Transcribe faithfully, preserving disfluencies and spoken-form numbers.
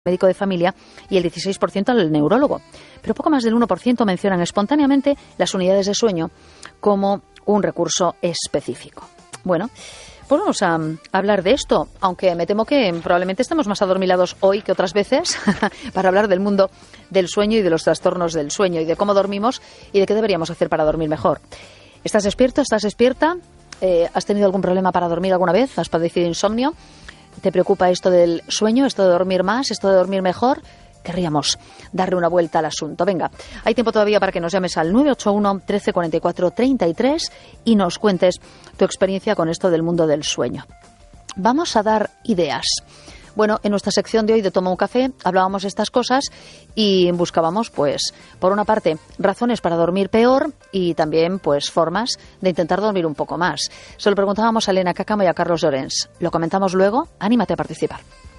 médico de familia y el dieciséis por ciento al neurólogo. Pero poco más del uno por ciento mencionan espontáneamente las unidades de sueño como un recurso específico. Bueno, pues vamos a, a hablar de esto, aunque me temo que probablemente estemos más adormilados hoy que otras veces para hablar del mundo del sueño y de los trastornos del sueño y de cómo dormimos y de qué deberíamos hacer para dormir mejor. ¿Estás despierto? ¿Estás despierta? Eh, ¿Has tenido algún problema para dormir alguna vez? ¿Has padecido insomnio? ¿Te preocupa esto del sueño, esto de dormir más, esto de dormir mejor? Querríamos darle una vuelta al asunto. Venga, hay tiempo todavía para que nos llames al nueve ocho uno, trece cuarenta y cuatro, treinta y tres y nos cuentes tu experiencia con esto del mundo del sueño. Vamos a dar ideas. Bueno, en nuestra sección de hoy de Toma un café hablábamos de estas cosas y buscábamos, pues, por una parte, razones para dormir peor y también, pues, formas de intentar dormir un poco más. Se lo preguntábamos a Elena Cáccamo y a Carlos Llorens. Lo comentamos luego. Anímate a participar.